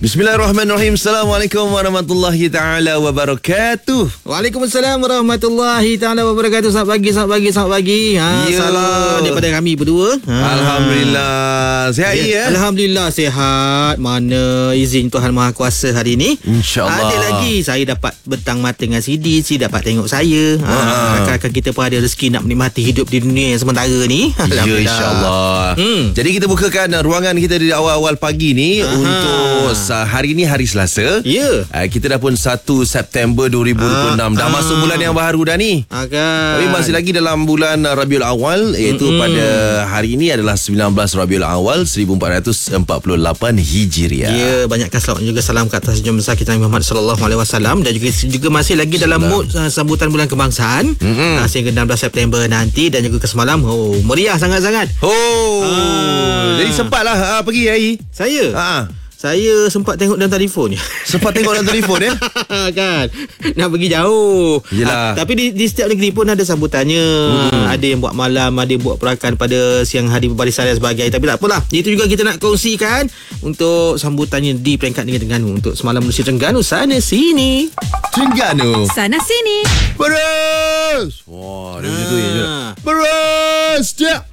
Bismillahirrahmanirrahim. Assalamualaikum warahmatullahi taala wabarakatuh. Waalaikumsalam warahmatullahi taala wabarakatuh. Selamat pagi. Salam daripada kami berdua. Alhamdulillah. Sihat ya? Alhamdulillah sihat. Mana izin Tuhan Maha Kuasa hari ini. InsyaAllah. Ada lagi saya dapat bentang mata dengan CD dapat tengok saya. Rakan-rakan kita pun ada rezeki nak menikmati hidup di dunia yang sementara ni. Ya, insyaAllah. Jadi kita bukakan ruangan kita di awal-awal pagi ni untuk hari ni hari Selasa. Ya. Kita dah pun 1 September 2026. Dah masuk bulan yang baru dah ni. Tapi masih lagi dalam bulan Rabiul Awal, iaitu pada hari ini adalah 19 Rabiul Awal 1448 Hijriah. Ya, banyakkan selamat juga salam ke atas junjungan besar kita Nabi Muhammad sallallahu alaihi wasallam, dan juga masih lagi dalam mood sambutan bulan kebangsaan sehingga 16 September nanti, dan juga ke semalam meriah sangat-sangat. Jadi sempatlah pergi hari. Saya sempat tengok dalam telefon. Sempat tengok dalam telefon ya? Kan nak pergi jauh. Yelah. Tapi di setiap negeri pun ada sambutannya. Ada yang buat malam, ada yang buat perakan pada siang hari, berbarisan dan sebagainya. Tapi tak apalah, itu juga kita nak kongsikan untuk sambutannya di peringkat Negeri Terengganu. Untuk semalam Malaysia Terengganu sana sini. Terengganu sana sini. Beres. Wah, dia macam tu ya. Beres.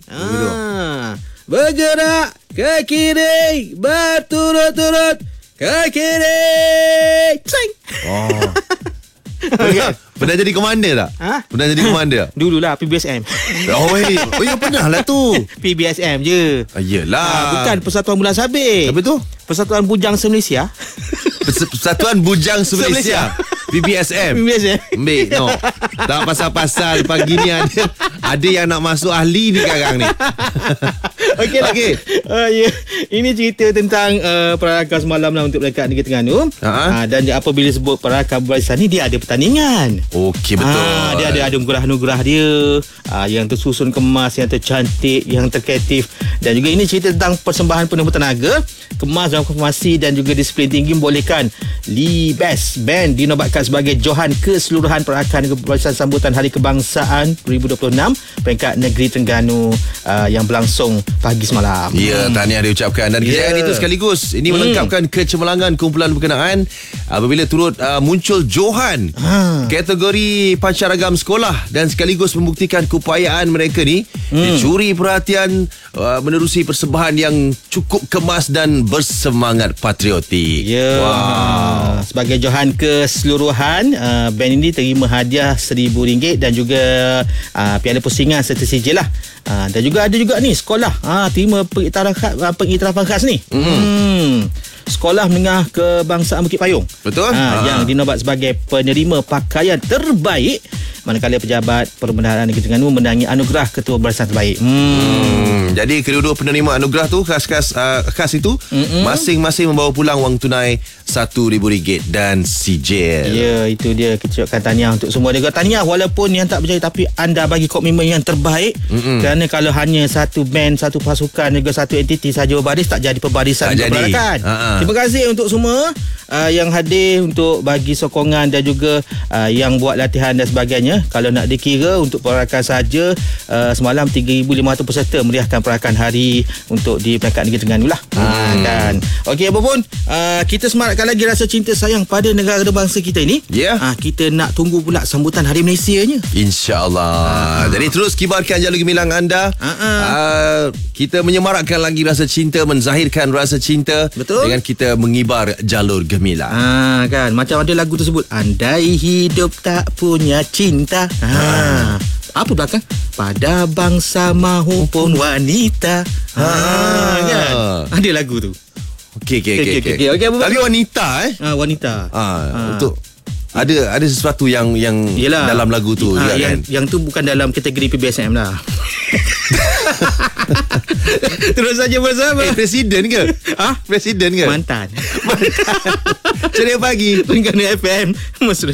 Bergerak ke kiri, berturut-turut ke kiri. Sing. Pernah jadi komander tak? Pernah jadi komander? Dululah PBSM. Ya pernah lah tu. PBSM je. Yelah. Bukan Persatuan Bulan Sabit. Apa tu? Persatuan Bujang Se-Malaysia. Persatuan Bujang Se-Malaysia. PBSM. Ambil no. Tak pasal-pasal pagi ni ada yang nak masuk ahli ni sekarang ni. Okey. Ini cerita tentang perakan semalam lah untuk peringkat Negeri Terengganu. Dan apabila sebut perakan berbarisan ni, dia ada pertandingan. Okey, betul. Dia ada anugerah-anugerah dia, yang tersusun kemas, yang tercantik, yang terkreatif. Dan juga ini cerita tentang persembahan penuh tenaga, kemas dalam konfirmasi dan juga disiplin tinggi membolehkan Lee Best Band dinobatkan sebagai Johan Keseluruhan Perakan Berbarisan Sambutan Hari Kebangsaan 2026 peringkat Negeri Terengganu yang berlangsung pagi semalam. Ya, tahniah diucapkan. Dan kejayaan itu sekaligus ini melengkapkan kecemerlangan kumpulan berkenaan apabila turut muncul Johan kategori pancaragam sekolah, dan sekaligus membuktikan keupayaan mereka ni dicuri perhatian menerusi persembahan yang cukup kemas dan bersemangat patriotik. Sebagai Johan Keseluruhan, band ini terima hadiah RM1,000 dan juga piala pusingan serta sijil lah. Dan juga ada juga ni sekolah terima pengiktirafan khas ni. Sekolah Menengah Kebangsaan Bukit Payung. Betul. Yang dinobat sebagai penerima pakaian terbaik, manakala pejabat Perbendaharaan Negeri Terengganu menangi anugerah Ketua Barisan Terbaik. Jadi kedua-dua penerima anugerah tu khas itu masing-masing membawa pulang wang tunai RM1,000 dan sijil. Ya, itu dia. Kita ucapkan tahniah untuk semua. Dia kata tahniah walaupun yang tak berjaya, tapi anda bagi komitmen yang terbaik. Kerana kalau hanya satu band, satu pasukan, juga satu entiti saja berbaris, tak jadi pembarisan untuk perakan. Terima kasih untuk semua yang hadir untuk bagi sokongan dan juga yang buat latihan dan sebagainya. Kalau nak dikira untuk perakan saja, semalam 3,500 peserta meriahkan perakan hari untuk di peringkat Negeri Terengganu lah. Kan. Okey, apa pun kita semarakkan lagi rasa cinta sayang pada negara bangsa kita ini. Kita nak tunggu pula sambutan Hari Malaysianya. InsyaAllah. Jadi terus kibarkan jalur gemilang anda. Kita menyemarakkan lagi rasa cinta, menzahirkan rasa cinta. Betul. Dengan kita mengibar jalur gemilang. Kan, macam ada lagu tersebut, andai hidup tak punya cinta. Apa belakang? Pada bangsa maupun wanita. Kan? Ada lagu tu. Okey. Tapi wanita wanita. Untuk ada sesuatu yang yelah, dalam lagu tu juga kan. Yang tu bukan dalam kategori PBSM lah. Terus saja bersama. Presiden ke? Presiden ke? Mantan. Ceria pagi Terengganu FM. Mesra